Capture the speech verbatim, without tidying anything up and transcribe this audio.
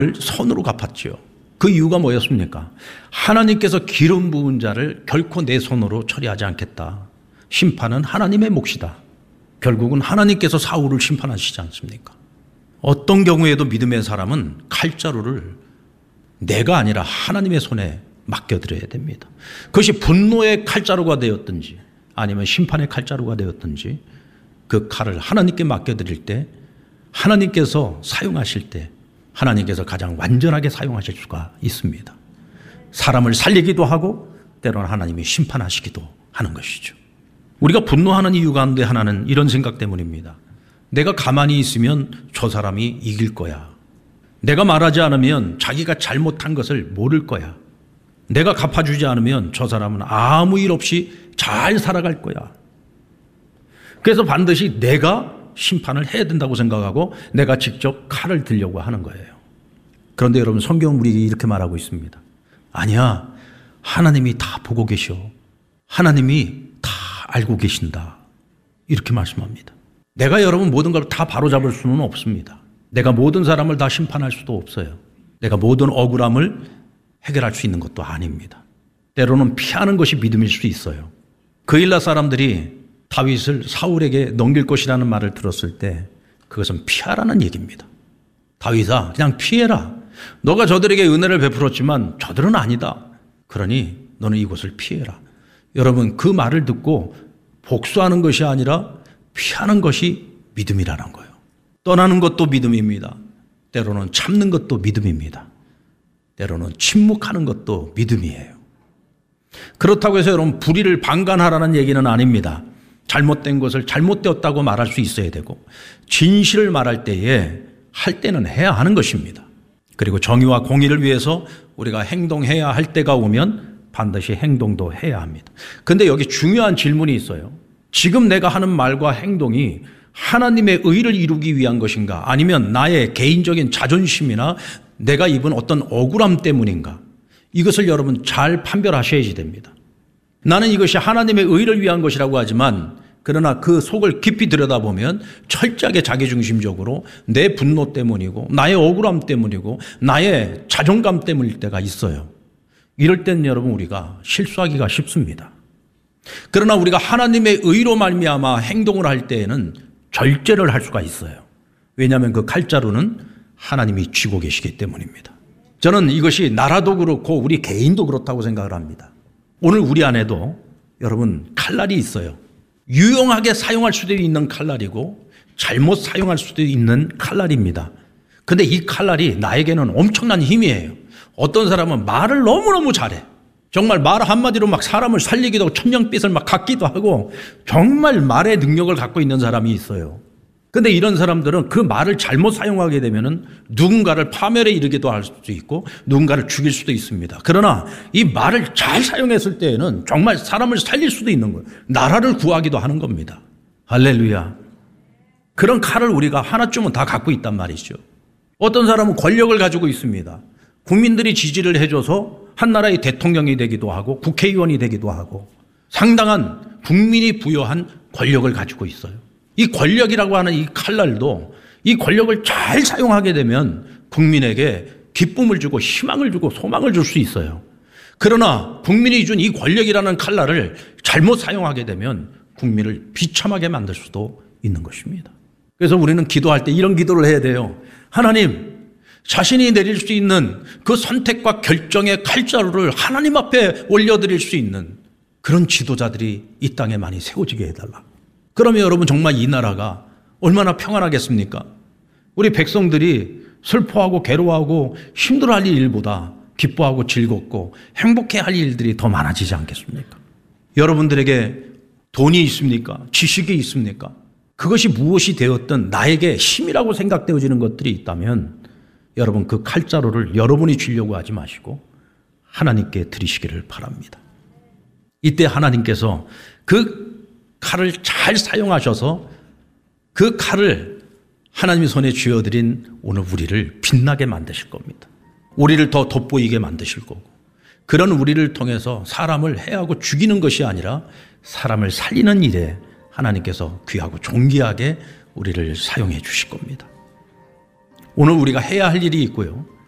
선으로 갚았지요. 그 이유가 뭐였습니까? 하나님께서 기름 부은 자를 결코 내 손으로 처리하지 않겠다. 심판은 하나님의 몫이다. 결국은 하나님께서 사울을 심판하시지 않습니까? 어떤 경우에도 믿음의 사람은 칼자루를 내가 아니라 하나님의 손에 맡겨드려야 됩니다. 그것이 분노의 칼자루가 되었든지 아니면 심판의 칼자루가 되었든지 그 칼을 하나님께 맡겨드릴 때 하나님께서 사용하실 때 하나님께서 가장 완전하게 사용하실 수가 있습니다. 사람을 살리기도 하고 때로는 하나님이 심판하시기도 하는 것이죠. 우리가 분노하는 이유 가운데 하나는 이런 생각 때문입니다. 내가 가만히 있으면 저 사람이 이길 거야. 내가 말하지 않으면 자기가 잘못한 것을 모를 거야. 내가 갚아주지 않으면 저 사람은 아무 일 없이 잘 살아갈 거야. 그래서 반드시 내가 심판을 해야 된다고 생각하고 내가 직접 칼을 들려고 하는 거예요. 그런데 여러분, 성경은 우리에게 이렇게 말하고 있습니다. 아니야, 하나님이 다 보고 계셔. 하나님이 다 알고 계신다. 이렇게 말씀합니다. 내가 여러분 모든 걸 다 바로잡을 수는 없습니다. 내가 모든 사람을 다 심판할 수도 없어요. 내가 모든 억울함을 해결할 수 있는 것도 아닙니다. 때로는 피하는 것이 믿음일 수 있어요. 그일라 사람들이 다윗을 사울에게 넘길 것이라는 말을 들었을 때 그것은 피하라는 얘기입니다. 다윗아, 그냥 피해라. 너가 저들에게 은혜를 베풀었지만 저들은 아니다. 그러니 너는 이곳을 피해라. 여러분, 그 말을 듣고 복수하는 것이 아니라 피하는 것이 믿음이라는 거예요. 떠나는 것도 믿음입니다. 때로는 참는 것도 믿음입니다. 때로는 침묵하는 것도 믿음이에요. 그렇다고 해서 여러분 불의를 방관하라는 얘기는 아닙니다. 잘못된 것을 잘못되었다고 말할 수 있어야 되고 진실을 말할 때에 할 때는 해야 하는 것입니다. 그리고 정의와 공의를 위해서 우리가 행동해야 할 때가 오면 반드시 행동도 해야 합니다. 그런데 여기 중요한 질문이 있어요. 지금 내가 하는 말과 행동이 하나님의 의를 이루기 위한 것인가? 아니면 나의 개인적인 자존심이나 내가 입은 어떤 억울함 때문인가? 이것을 여러분 잘 판별하셔야지 됩니다. 나는 이것이 하나님의 의를 위한 것이라고 하지만 그러나 그 속을 깊이 들여다보면 철저하게 자기중심적으로 내 분노 때문이고 나의 억울함 때문이고 나의 자존감 때문일 때가 있어요. 이럴 때는 여러분 우리가 실수하기가 쉽습니다. 그러나 우리가 하나님의 의로 말미암아 행동을 할 때에는 절제를 할 수가 있어요. 왜냐하면 그 칼자루는 하나님이 쥐고 계시기 때문입니다. 저는 이것이 나라도 그렇고 우리 개인도 그렇다고 생각을 합니다. 오늘 우리 안에도 여러분 칼날이 있어요. 유용하게 사용할 수도 있는 칼날이고 잘못 사용할 수도 있는 칼날입니다. 그런데 이 칼날이 나에게는 엄청난 힘이에요. 어떤 사람은 말을 너무너무 잘해. 정말 말 한마디로 막 사람을 살리기도 하고 천냥빛을 막 갖기도 하고 정말 말의 능력을 갖고 있는 사람이 있어요. 그런데 이런 사람들은 그 말을 잘못 사용하게 되면은 누군가를 파멸에 이르기도 할 수도 있고 누군가를 죽일 수도 있습니다. 그러나 이 말을 잘 사용했을 때에는 정말 사람을 살릴 수도 있는 거예요. 나라를 구하기도 하는 겁니다. 할렐루야. 그런 칼을 우리가 하나쯤은 다 갖고 있단 말이죠. 어떤 사람은 권력을 가지고 있습니다. 국민들이 지지를 해줘서 한 나라의 대통령이 되기도 하고 국회의원이 되기도 하고 상당한 국민이 부여한 권력을 가지고 있어요. 이 권력이라고 하는 이 칼날도 이 권력을 잘 사용하게 되면 국민에게 기쁨을 주고 희망을 주고 소망을 줄 수 있어요. 그러나 국민이 준 이 권력이라는 칼날을 잘못 사용하게 되면 국민을 비참하게 만들 수도 있는 것입니다. 그래서 우리는 기도할 때 이런 기도를 해야 돼요. 하나님, 자신이 내릴 수 있는 그 선택과 결정의 칼자루를 하나님 앞에 올려드릴 수 있는 그런 지도자들이 이 땅에 많이 세워지게 해달라. 그러면 여러분 정말 이 나라가 얼마나 평안하겠습니까? 우리 백성들이 슬퍼하고 괴로워하고 힘들어할 일보다 기뻐하고 즐겁고 행복해할 일들이 더 많아지지 않겠습니까? 여러분들에게 돈이 있습니까? 지식이 있습니까? 그것이 무엇이 되었든 나에게 힘이라고 생각되어지는 것들이 있다면 여러분 그 칼자루를 여러분이 쥐려고 하지 마시고 하나님께 드리시기를 바랍니다. 이때 하나님께서 그 칼을 잘 사용하셔서 그 칼을 하나님의 손에 쥐어드린 오늘 우리를 빛나게 만드실 겁니다. 우리를 더 돋보이게 만드실 거고 그런 우리를 통해서 사람을 해하고 죽이는 것이 아니라 사람을 살리는 일에 하나님께서 귀하고 존귀하게 우리를 사용해 주실 겁니다. 오늘 우리가 해야 할 일이 있고요.